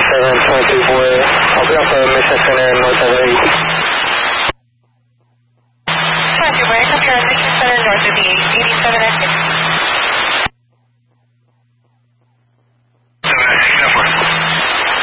724, I'll be off of Mission Center north of 8. 24, compare Mission Center north of the 87 exit.